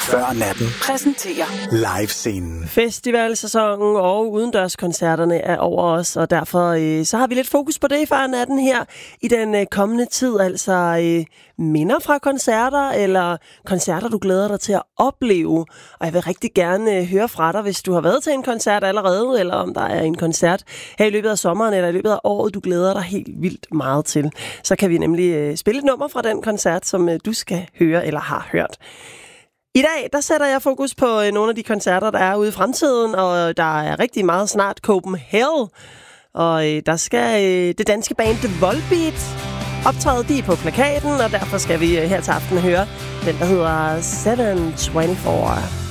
Før natten præsenterer live-scenen. Festivalsæsonen og udendørskoncerterne er over os, og derfor så har vi lidt fokus på det i Før natten her i den kommende tid. Altså minder fra koncerter, eller koncerter, du glæder dig til at opleve. Og jeg vil rigtig gerne høre fra dig, hvis du har været til en koncert allerede, eller om der er en koncert her i løbet af sommeren, eller i løbet af året, du glæder dig helt vildt meget til. Så kan vi nemlig spille et nummer fra den koncert, som du skal høre eller har hørt. I dag, der sætter jeg fokus på nogle af de koncerter, der er ude i fremtiden, og der er rigtig meget snart Copenhagen. Og der skal det danske band The Volbeat optræde, de på plakaten, og derfor skal vi her til aften høre den, der hedder 724.